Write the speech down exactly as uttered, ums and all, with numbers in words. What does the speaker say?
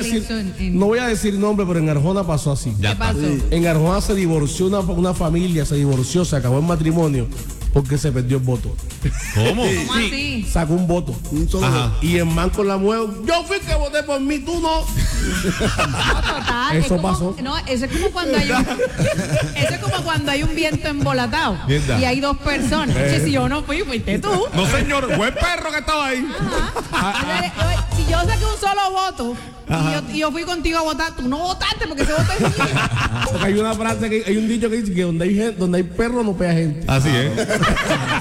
decir, en, en... no voy a decir nombre, pero en Arjona pasó así. ¿Qué pasó? Sí. En Arjona se divorció una, una familia, se divorció, se acabó el matrimonio porque se perdió el voto. ¿Cómo? ¿Cómo así? Sacó un voto. Un solo voto. Y el man con la mujer, yo fui que voté por mí, tú no. No, total. Eso es como, pasó. No, eso es como cuando hay un, eso es como cuando hay un viento embolatado ¿Verdad? y hay dos personas. Che, si yo no fui, fuiste tú. No, señor, fue el perro que estaba ahí. Ajá. Yo- Si yo saqué un solo voto y yo, y yo fui contigo a votar, tú no votaste porque ese voto es mío. Porque hay una frase, que hay un dicho que dice que donde hay gente, donde hay perro no pega gente. Así es.